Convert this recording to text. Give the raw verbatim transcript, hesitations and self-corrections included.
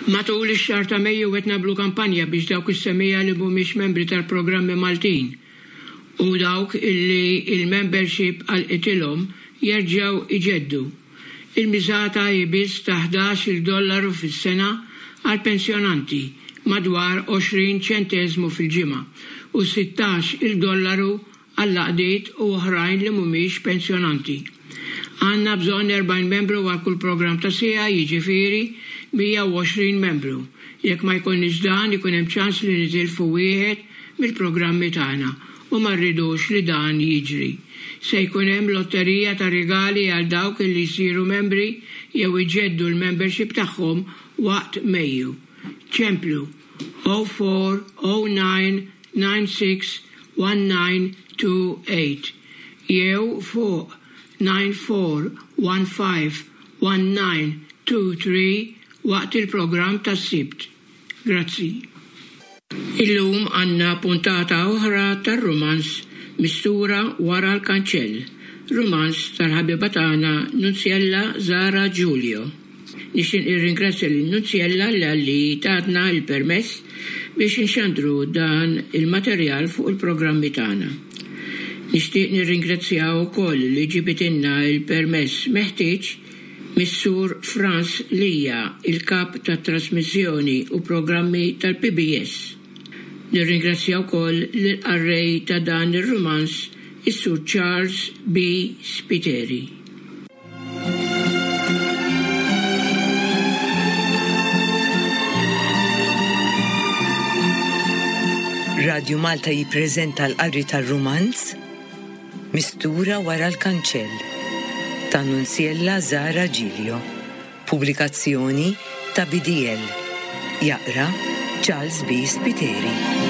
Matul ix-xahar ta' Mejju qed nagħmlu kampanja biex dawk is-semmija li mhumiex membri tal-programmi Maltin u dawk illi il-membership għalqitilhom jerġgħu iġeddu. Il-miżata jibis ta' ħdax-il dollaru fis-sena għal pensjonanti madwar għoxrin ċenteżmu fil-ġimgħa u sittax il dollaru għall għaqdiet u oħrajn li mhumiex pensjonanti. Għandna bżonn erbgħin membru għal kull programm ta' sija, jiġifieri mija u għoxrin membru. Jekk ma jkollniex dan ikun hemm ċans li nitilfu wieħed mill-programmi tagħna u ma rridux li dan jiġri. Se jkun hemm lotterija ta' rigali għal dawk li jsiru membri jew iġeddu l-membership tagħhom waqt Mejju. Ċemplu zero four zero nine nine six one nine two eight jew fuq nine four one five one nine two three waqt il-programm tas-Sibt. Grazzi. Illum għandna puntata oħra tar-rumans mistura wara l-kanċell, rumans tal-ħabiba tagħna Nunzjella Zara Giulio. Nixtieq nirringrazzja lil Nunzjella li tatna l-permess biex inxandru dan il-materjal fuq il-programmi tagħna. Nixtieq nirringrazzjaw ukoll li ġibitilna il-permess meħtieġ Missur Franz Lija, il-kap tat trasmissjoni u programmi tal-P B S. Nirringrazzjaw ukoll l-qarrej ta' dan ir-rumans is-Sur Charles B. Spiteri. Radio Malta jippreżenta l-qarri tar-rumanz Mistura wara l-kanċell ta' Nunzjella Zara Giulio. Pubblikazzjoni ta' B D L. Jaqra Charles B. Spiteri.